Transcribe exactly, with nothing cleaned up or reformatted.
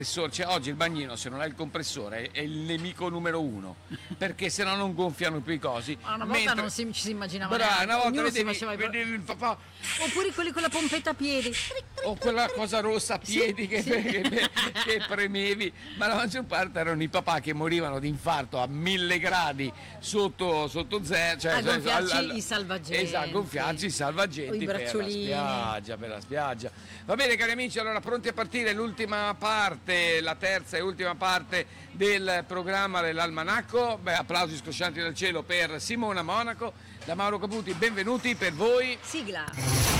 Cioè, oggi il bagnino, se non ha il compressore, è il nemico numero uno, perché se no non gonfiano più i cosi. Ma una volta mentre... non si, ci si immaginava Brava, neanche. una volta Ognuno vedevi, si faceva i... vedevi il papà, Oppure quelli con la pompetta a piedi. o quella cosa rossa a piedi Sì, che, sì. che, che premevi, ma la maggior parte erano i papà che morivano di infarto a mille gradi sotto, sotto zero, cioè, A gonfiarci al- al- i salvagenti. esatto, a gonfiarci i salvagenti O i per la bracciolini. spiaggia, per la spiaggia. Va bene cari amici, allora pronti a partire l'ultima parte, la terza e ultima parte del programma dell'Almanacco. Beh, applausi scroscianti dal cielo per Simona Monaco, da Mauro Caputi, benvenuti per voi. Sigla.